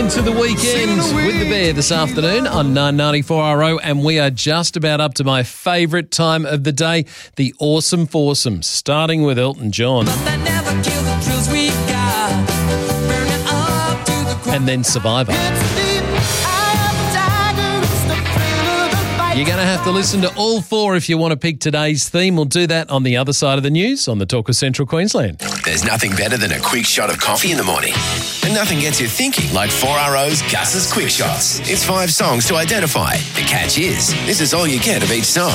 into the weekend with the Bear this afternoon on 994RO, and we are just about up to my favourite time of the day, the Awesome Foursome, starting with Elton John. And then Survivor. You're going to have to listen to all four if you want to pick today's theme. We'll do that on the other side of the news on the Talk of Central Queensland. There's nothing better than a quick shot of coffee in the morning. And nothing gets you thinking like 4RO's Gus's Quick Shots. It's 5 songs to identify. The catch is, this is all you get of each song.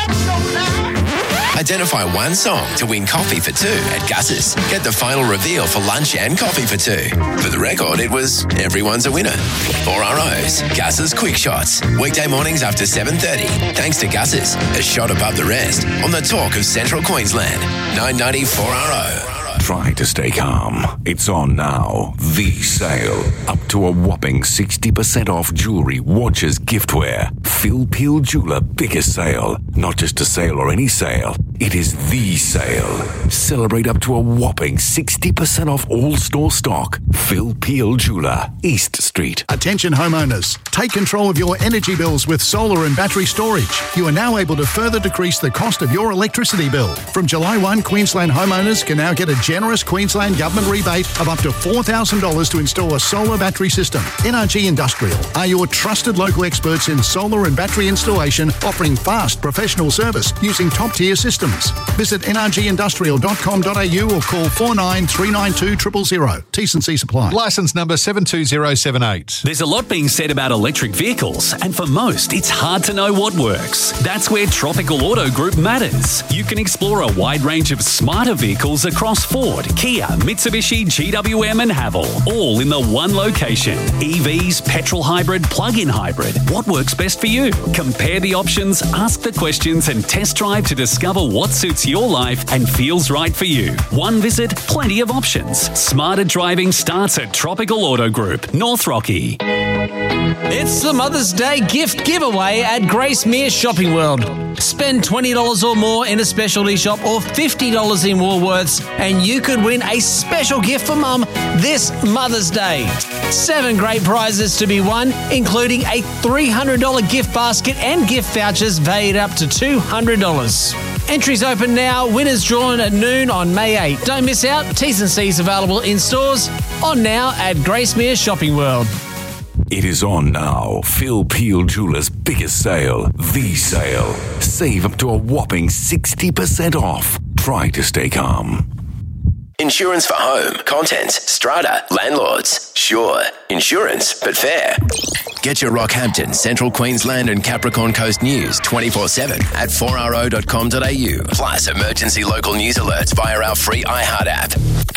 Identify one song to win coffee for 2 at Gus's. Get the final reveal for lunch and coffee for 2. For the record, it was everyone's a winner. 4RO's Gus's Quick Shots. Weekday mornings after 7:30. Thanks to Gus's, a shot above the rest on the Talk of Central Queensland. 990 4RO. Try to stay calm. It's on now. The sale. Up to a whopping 60% off jewellery, watches, giftware. Phil Peel Jeweller biggest sale. Not just a sale or any sale. It is the sale. Celebrate up to a whopping 60% off all store stock. Phil Peel Jeweller, East Street. Attention homeowners. Take control of your energy bills with solar and battery storage. You are now able to further decrease the cost of your electricity bill. From July 1, Queensland homeowners can now get a generous Queensland government rebate of up to $4,000 to install a solar battery system. NRG Industrial are your trusted local experts in solar and battery installation, offering fast professional service using top-tier systems. Visit nrgindustrial.com.au or call 49392000. T&C supply. Licence number 72078. There's a lot being said about electric vehicles, and for most, it's hard to know what works. That's where Tropical Auto Group matters. You can explore a wide range of smarter vehicles across Ford, Kia, Mitsubishi, GWM and Haval, all in the one location. EVs, petrol hybrid, plug-in hybrid. What works best for you? Compare the options, ask the questions and test drive to discover what suits your life and feels right for you. One visit, plenty of options. Smarter driving starts at Tropical Auto Group, North Rocky. It's the Mother's Day gift giveaway at Grace Mere Shopping World. Spend $20 or more in a specialty shop or $50 in Woolworths and you could win a special gift for Mum this Mother's Day. 7 great prizes to be won, including a $300 gift basket and gift vouchers valued up to $200. Entries open now, winners drawn at noon on May 8. Don't miss out, T's and C's available in stores, on now at Grace Mere Shopping World. It is on now. Phil Peel Jeweller's biggest sale, the sale. Save up to a whopping 60% off. Try to stay calm. Insurance for home, contents, strata, landlords. Sure, insurance, but fair. Get your Rockhampton, Central Queensland and Capricorn Coast news 24/7 at 4RO.com.au. Plus emergency local news alerts via our free iHeart app.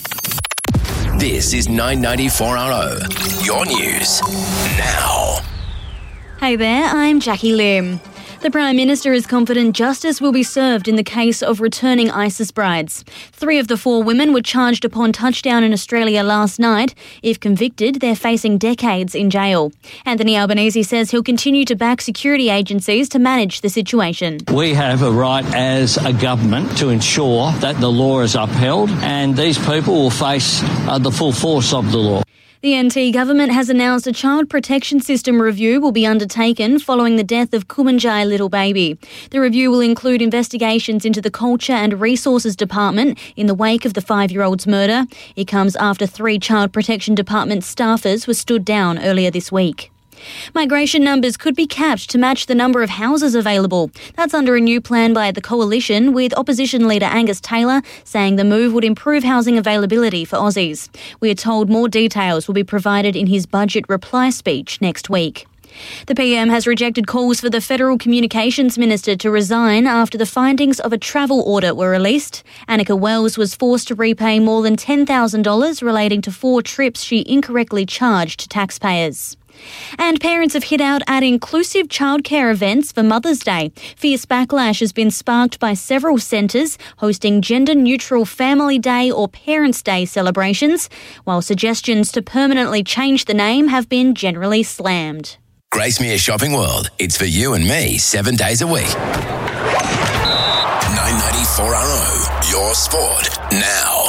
This is 994RO. Your news now. Hey there, I'm Jackie Lim. The Prime Minister is confident justice will be served in the case of returning ISIS brides. 3 of the 4 women were charged upon touchdown in Australia last night. If convicted, they're facing decades in jail. Anthony Albanese says he'll continue to back security agencies to manage the situation. We have a right as a government to ensure that the law is upheld and these people will face the full force of the law. The NT government has announced a child protection system review will be undertaken following the death of Kumanjai little baby. The review will include investigations into the Culture and Resources Department in the wake of the 5-year-old's murder. It comes after 3 Child Protection Department staffers were stood down earlier this week. Migration numbers could be capped to match the number of houses available. That's under a new plan by the Coalition, with opposition leader Angus Taylor saying the move would improve housing availability for Aussies. We are told more details will be provided in his budget reply speech next week. The PM has rejected calls for the Federal Communications Minister to resign after the findings of a travel audit were released. Annika Wells was forced to repay more than $10,000 relating to 4 trips she incorrectly charged to taxpayers. And parents have hit out at inclusive childcare events for Mother's Day. Fierce backlash has been sparked by several centres hosting gender-neutral Family Day or Parents' Day celebrations, while suggestions to permanently change the name have been generally slammed. Grace Mere Shopping World. It's for you and me 7 days a week. 994RO. Your sport now.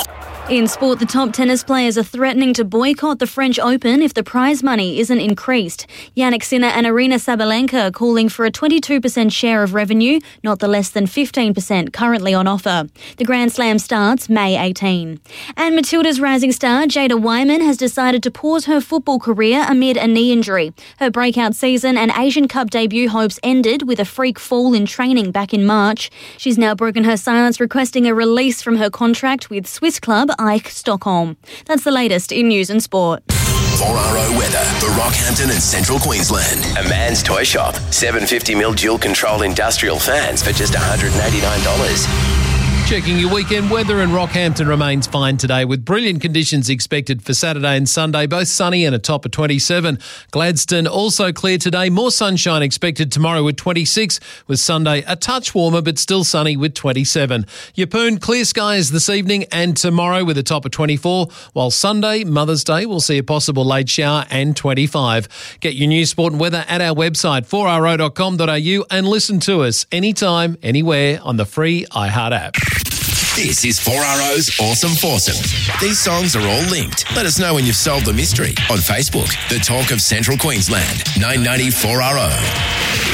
In sport, the top tennis players are threatening to boycott the French Open if the prize money isn't increased. Jannik Sinner and Aryna Sabalenka are calling for a 22% share of revenue, not the less than 15% currently on offer. The Grand Slam starts May 18. And Matilda's rising star, Jada Wyman, has decided to pause her football career amid a knee injury. Her breakout season and Asian Cup debut hopes ended with a freak fall in training back in March. She's now broken her silence, requesting a release from her contract with Swiss club Ike Stockholm. That's the latest in news and sport. 4RO weather for Rockhampton and Central Queensland. A man's toy shop. 750mm dual control industrial fans for just $189. Checking your weekend weather, and Rockhampton remains fine today with brilliant conditions expected for Saturday and Sunday, both sunny and a top of 27. Gladstone also clear today, more sunshine expected tomorrow with 26, with Sunday a touch warmer but still sunny with 27. Yeppoon, clear skies this evening and tomorrow with a top of 24, while Sunday, Mother's Day, will see a possible late shower and 25. Get your news, sport and weather at our website 4ro.com.au and listen to us anytime, anywhere on the free iHeart app. This is 4RO's Awesome Foursome. These songs are all linked. Let us know when you've solved the mystery on Facebook. The Talk of Central Queensland, 990 4RO.